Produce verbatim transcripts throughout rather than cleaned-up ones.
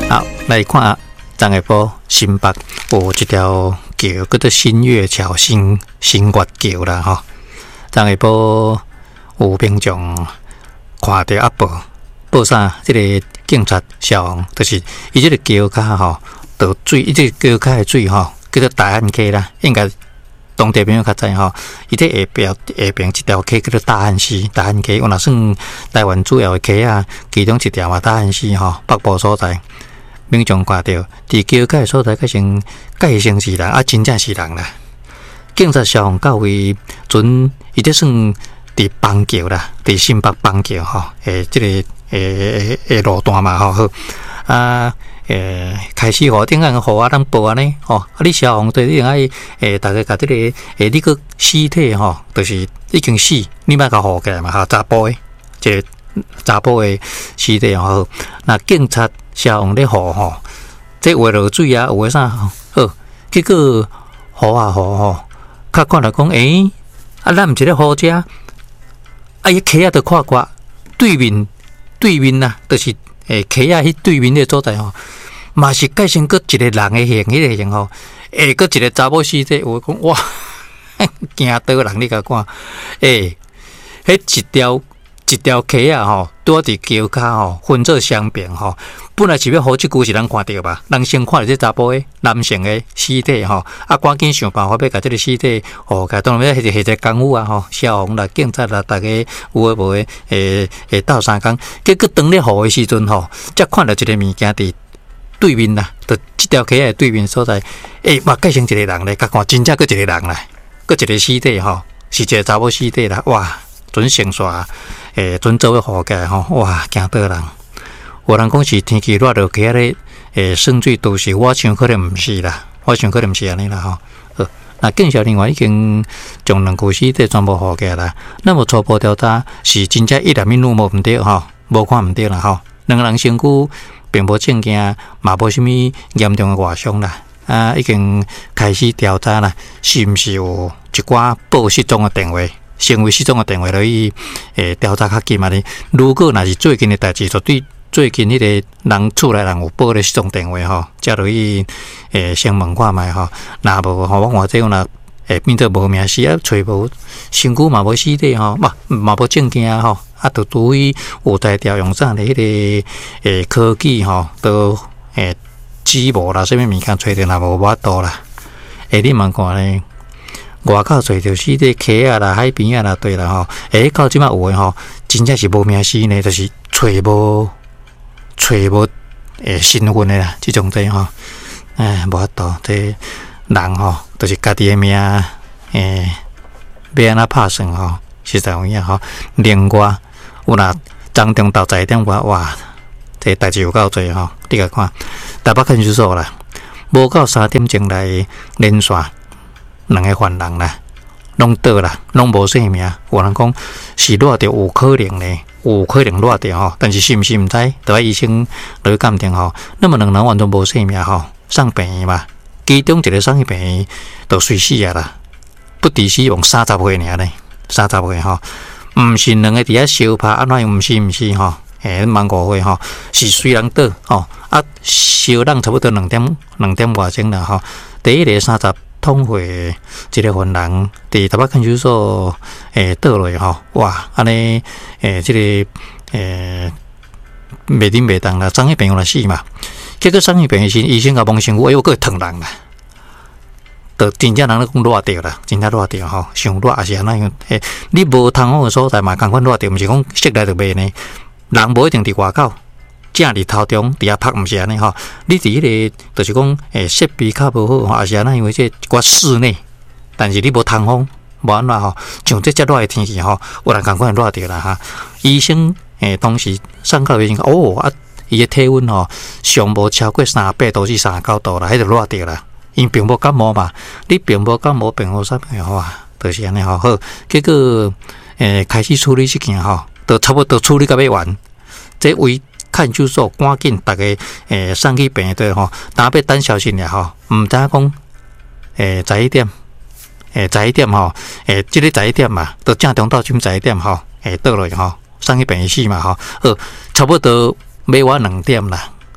好，来看昨下晡新北有一条桥叫做新月桥、新新月桥啦吼。昨下晡有民众看到啊报报啥？这个警察消防，就是伊这个桥骹吼，倒水，伊这个桥骹的水吼，叫做大汉溪啦，应该当地朋友较知吼。伊这下边下边一条溪叫做大汉溪，大汉溪，我若算台湾主要的溪啊，其中一条嘛大汉溪吼，北部所在。民众看到伫桥骹的所在，改成改成是人啊，真正是人啦。警察消防到位，阵伊这算伫邦桥啦，伫新北邦桥吼，诶，这个诶诶路段嘛吼，好啊，诶，开始互顶岸互啊，咱报安尼吼，啊，你消防队你用爱诶，大家甲这个诶，你个尸体吼，就是已经死，你莫甲互起来嘛，哈，查甫诶，这个查甫诶尸体吼，那警察消防咧互吼，这话落水啊，有诶啥好，结果互啊互吼，较看来讲，诶，啊，咱毋是咧互遮，啊，伊溪啊，着看过对面对面呐，就是诶溪啊，迄对面诶所在吼，嘛是改成搁一个人诶形，迄个形吼，诶，搁一个查某尸体，有讲哇，惊倒人你甲看，诶，迄一条。一条溪啊吼，拄伫桥骹吼，分做双边吼。本来是要好即句是咱看到吧，人先看到这查甫诶男性诶尸体吼，啊，赶紧想办法要甲即个尸体吼，甲当然要下下一功夫啊吼，消防啦、警察啦，大家有诶无诶，诶诶斗相共。结果当咧好诶时阵吼，才看到一个物件伫对面啦，就即条溪诶对面所在，诶，嘛改成一个人咧，甲看真正佫一个人啦，佫一个尸体吼，是一个查某尸体啦，哇！准先煞，诶，准做伙好个吼，哇，惊倒人！有人讲是天气热落去啊咧，诶，渗水都市，我想可能毋是啦，我想可能毋是安尼啦吼。呃，那警察另外已经将两具尸体全部好个啦。那么初步调查是真正一粒米路无毋对吼，无看毋对啦吼。两个人身躯并无证件，嘛无啥物严重诶外伤啦。啊，已经开始调查啦，是毋是有一寡报失踪诶电话？成为失踪的电话，落去诶调查较紧嘛哩。如果若是最近的代志，就对最近迄个人厝内人有报咧失踪电话吼，则落去诶先问看觅吼。若无吼，我看这个若诶变做无名尸啊，找无身躯嘛无尸体吼，嘛嘛无证件吼，啊，就除非有在调用上的迄个诶科技吼，都诶指模啦，啥物物件找着若无法度啦。诶，你问看咧？外口找着死伫溪啊啦、海边啊啦，对啦吼。诶，到即摆有诶吼，真正是无名尸呢，就是找无找无诶身份诶啦，即种这吼。哎，无法度，这人吼，就是家己诶命诶，要安怎拍算吼？实在有影吼。另外，有若昨中到十一点外，哇，这代志有够多吼。你甲看，台北看守所啦，无到三点钟来连线。两个犯人啦，拢倒啦，拢无性命。有人讲是落着有可能呢，有可能落着吼，但是是毋是毋知，得医生落去鉴定吼。那么两人完全无性命吼，送病院嘛，其中一个送去病院就随死啊啦，不治死亡三十岁尔咧，三十岁吼，毋是两个伫遐相拍，安怎样毋是毋是吼？诶，万五岁吼，是虽然倒吼，啊，烧人差不多两点两点外钟啦吼，第一个三十。通会一个犯人伫台北看守所诶倒落吼，哇！安尼诶，即、这个诶袂顶袂当啦，送去病院来死嘛。结果送去病院时，医生甲问身躯，哎呦，佫会疼人啦，就真正人咧讲热着啦，真正热着吼，上热也是安那样。诶，你无通风诶所在嘛，共款热着，毋是讲室内就袂呢。人无一定伫外口。正伫头中，伫遐拍毋是安尼吼。你伫迄、那个，就是讲，诶，设备较无好，也是安尼，因为这一寡室内，但是你无通风，无安怎吼。像这遮热诶天气吼，有人共款热着啦哈。医生诶，当时上到医生哦啊，伊诶体温吼，上无超过三十八度至三十九度啦，迄就热着啦。因并无感冒嘛，你并无感冒，并无啥物吼啊，就是安尼吼。好，结果诶开始处理这件吼，都差不多处理到要完，这位。看守所赶紧，大家诶送去病队吼，当要等消息了吼，毋知讲诶十一点，诶十一点吼，诶即个十一点嘛，都正中到今十一点吼，诶倒落吼，送去病院死嘛吼，好，差不多要晚两点啦，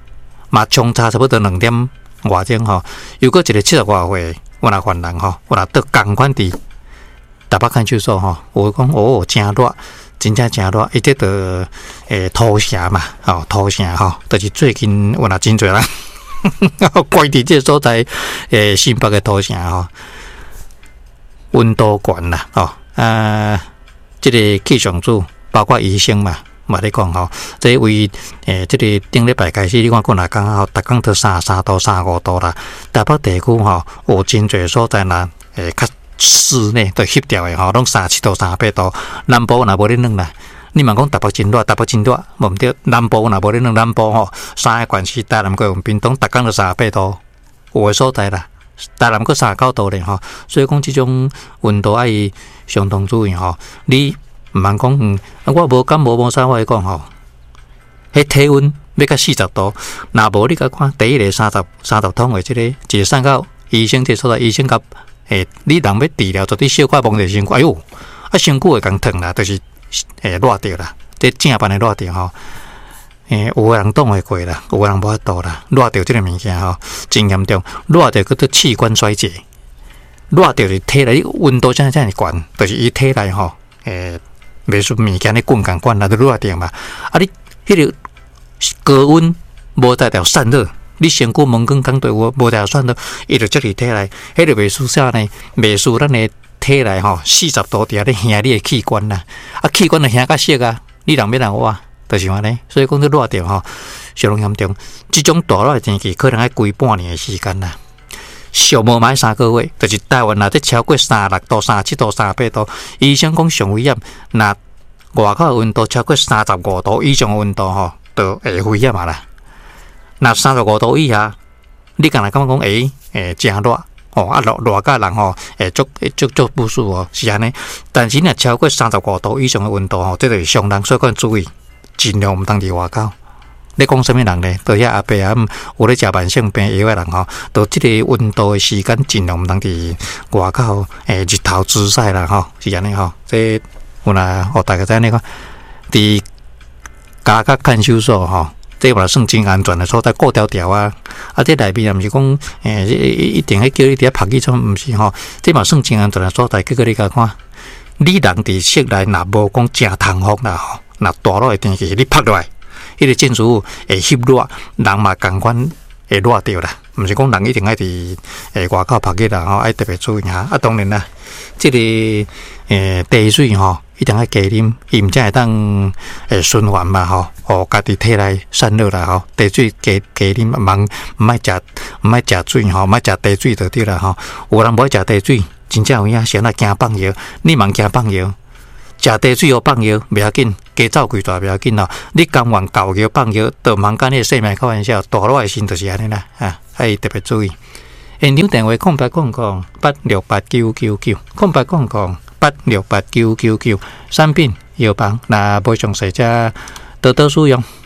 嘛相差差不多两点外钟吼。又过一个七十外岁，我若犯人吼，我若得共款伫台北看守所吼，我讲哦，真热，真正真热，伊这个诶土城嘛，吼土城吼，就是最近我若真侪人。关伫这所在，诶，新北嘅土城吼，温度悬啦，吼，啊，这个气象组包括医生嘛，嘛咧讲吼，这为诶，这个顶礼拜开始，你看过来讲吼，逐工都三三度、三五度啦，台北地区吼，有真侪所在啦，诶，较室内都翕掉诶吼，拢三七度、三八度，南部若无咧软啦。你问讲台北真热，台北真热，无毋对。南部若无咧软，南部吼，三个县市台南、高雄、屏东，逐工都三十八度，有诶所在啦。台南阁三十九度咧吼，所以讲即种温度爱伊相当注意吼。你毋通讲嗯，我无感冒无啥，我讲吼，迄体温要到四十度，若无你甲看第一个三十三十通诶，即、這個一送到醫生这所在，医生甲诶，你人要治療，就啲小可摸者身躯，哎呦，啊身躯会共疼啦，就是。诶，热掉啦，这正版的热掉吼。诶，有个人挡会过啦，有个人无法度啦。热掉这个物件吼，真严重。热掉叫做器官衰竭。热掉是体内温度真正真悬，就是伊体内吼，诶，袂输物件咧滚共滚啦，就热掉嘛。啊，你迄个高温无代表散热，你身躯门根刚对我无代表散热，伊就积伫体内，迄个袂输啥呢？袂输咱的。体内吼四十度底下咧兄你的器官啦，啊器官就兄较色啊，你人要人活，就是安尼。所以讲这热掉吼，相当严重。这种大热的天气可能要规半年的时间啦，上无买三个月，就是台湾若得超过三十六度、三十七度、三十八度，医生讲上危险。若外口的温度超过三十五度以上的温度吼，就会危险啊啦。若三十五度以下，你敢若感觉讲诶诶真热。哦，啊，热热甲人吼，诶，足足足不舒服哦，是安尼。但是若超过三十五度以上的温度吼，这就是伤人，所以讲注意，尽量毋通伫外口。你讲什么人呢？到遐阿伯啊，有咧食慢性病药的人吼，到即个温度的时间，尽量毋通伫外口诶日头直晒啦吼，是安尼吼。这有若互大家知影看，伫家甲看守所吼。这嘛算真安全的所在，过条条啊！啊，这内面也毋是讲诶，一定迄叫你伫遐拍去种，毋是吼。这嘛算真安全的所在，结果你甲看，你人伫室内若无讲正通风啦吼，若大热的天气，你拍落来，迄个建筑物会翕热，人嘛共款会热掉啦。毋是讲人一定爱伫诶外口拍去啦吼，爱特别注意下。啊，当然啦，这个诶地水吼。一定要加啉，伊毋才会当诶循环嘛吼，互家己体内散热啦吼。茶水加加啉，茫毋爱食毋爱食水吼，毋爱食茶水就对啦吼。有人无爱食茶水，真正有影，先来惊放药，你茫惊放药，食茶水又放药，袂要紧，加走几大袂要紧咯。你甘愿搞药放药，就茫干你性命开玩笑，大热的心就是安尼啦，啊，爱特别注意。现场电话空白空空八六八九九九，空白空空。八六八九九九，产品药房，那无详细则多多使用。